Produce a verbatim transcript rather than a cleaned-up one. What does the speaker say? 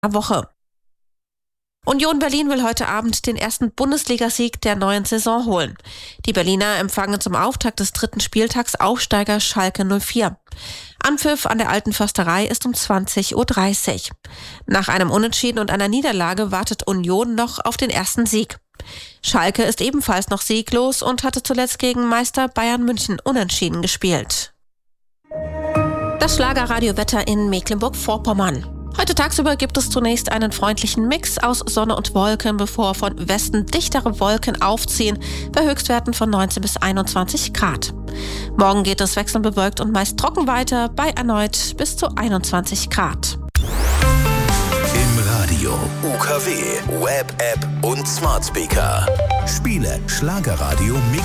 Woche. Union Berlin will heute Abend den ersten Bundesligasieg der neuen Saison holen. Die Berliner empfangen zum Auftakt des dritten Spieltags Aufsteiger Schalke null vier. Anpfiff an der Alten Försterei ist um zwanzig Uhr dreißig. Nach einem Unentschieden und einer Niederlage wartet Union noch auf den ersten Sieg. Schalke ist ebenfalls noch sieglos und hatte zuletzt gegen Meister Bayern München unentschieden gespielt. Das Schlagerradio-Wetter in Mecklenburg-Vorpommern. Heute tagsüber gibt es zunächst einen freundlichen Mix aus Sonne und Wolken, bevor von Westen dichtere Wolken aufziehen, bei Höchstwerten von neunzehn bis einundzwanzig Grad. Morgen geht es wechselnd bewölkt und meist trocken weiter, bei erneut bis zu einundzwanzig Grad. Im Radio, U K W, Web-App und Smart Speaker. Spiele Schlagerradio